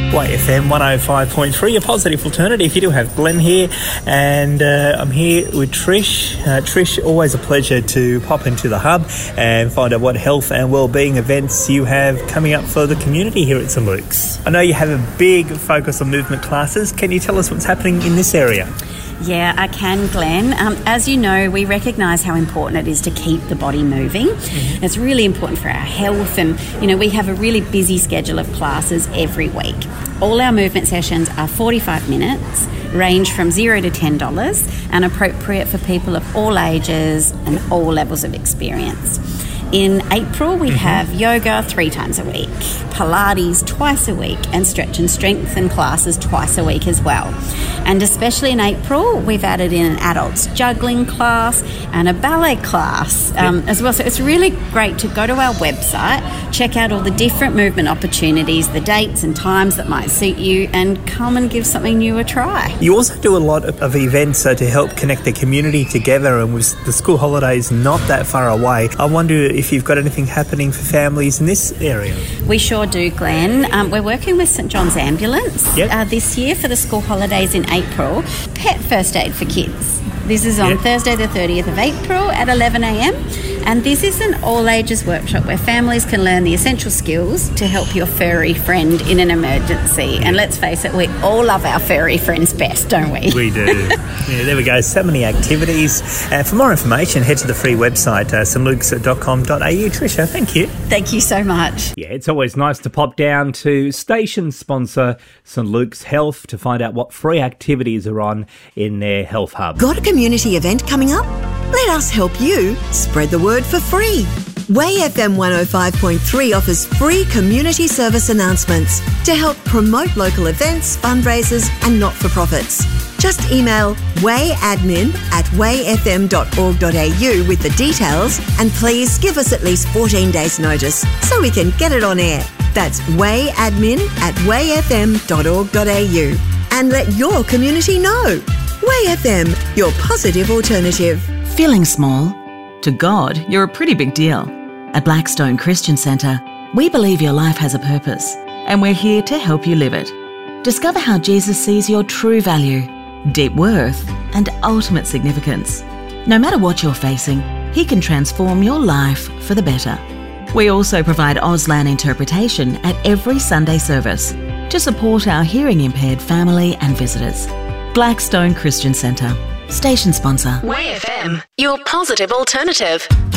Way FM 105.3, a positive alternative. You do have Glenn here, and I'm here with Trish. Trish, always a pleasure to pop into the hub and find out what health and wellbeing events you have coming up for the community here at St Luke's. I know you have a big focus on movement classes. Can you tell us what's happening in this area? Yeah, I can, Glenn. As you know, we recognise how important it is to keep the body moving. Mm-hmm. It's really important for our health, and, we have a really busy schedule of classes every week. All our movement sessions are 45 minutes, range from $0 to $10, and appropriate for people of all ages and all levels of experience. In April, we have yoga 3 times a week, Pilates twice a week, and stretch and strengthen classes twice a week as well. And especially in April, we've added in an adults juggling class and a ballet class as well. So it's really great to go to our website, check out all the different movement opportunities, the dates and times that might suit you, and come and give something new a try. You also do a lot of events to help connect the community together, and with the school holidays not that far away, I wonder if you've got anything happening for families in this area. We sure do, Glenn. We're working with St John's Ambulance this year for the school holidays in April. Pet first aid for kids. This is on Thursday the 30th of April at 11 a.m. And this is an all-ages workshop where families can learn the essential skills to help your furry friend in an emergency. And let's face it, we all love our furry friends best, don't we? We do. Yeah, there we go. So many activities. For more information, head to the free website, stlukes.com.au. Tricia, thank you. Thank you so much. Yeah, it's always nice to pop down to station sponsor St Luke's Health to find out what free activities are on in their health hub. Got a community event coming up? Let us help you spread the word for free. Way FM 105.3 offers free community service announcements to help promote local events, fundraisers and not-for-profits. Just email wayadmin@wayfm.org.au with the details, and please give us at least 14 days notice so we can get it on air. That's wayadmin@wayfm.org.au, and let your community know. Way FM, your positive alternative. Feeling small? To God, you're a pretty big deal. At Blackstone Christian Centre, we believe your life has a purpose, and we're here to help you live it. Discover how Jesus sees your true value, deep worth, and ultimate significance. No matter what you're facing, He can transform your life for the better. We also provide Auslan interpretation at every Sunday service to support our hearing impaired family and visitors. Blackstone Christian Centre, station sponsor. Way FM, your positive alternative.